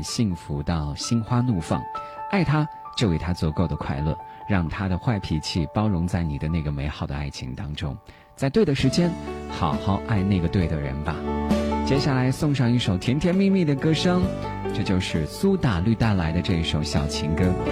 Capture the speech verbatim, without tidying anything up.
幸福到心花怒放。爱他就给他足够的快乐，让他的坏脾气包容在你的那个美好的爱情当中，在对的时间好好爱那个对的人吧。接下来送上一首甜甜蜜蜜的歌声，这就是苏打绿带来的这一首小情歌。